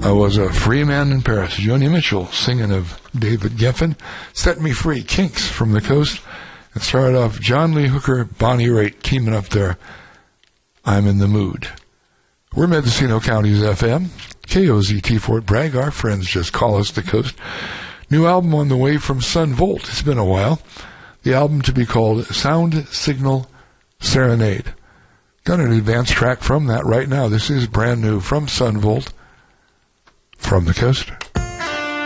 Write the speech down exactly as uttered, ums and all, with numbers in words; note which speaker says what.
Speaker 1: I was a free man in Paris. Joni Mitchell singing of David Geffen. Set Me Free, Kinks from the Coast. It started off John Lee Hooker, Bonnie Raitt teaming up there. I'm in the Mood. We're Mendocino County's F M. K O Z T Fort Bragg. Our friends just call us the Coast. New album on the way from Sun Volt. It's been a while. The album to be called Sound Signal Serenade. Got an advanced track from that right now. This is brand new from Sun Volt, from the Coast.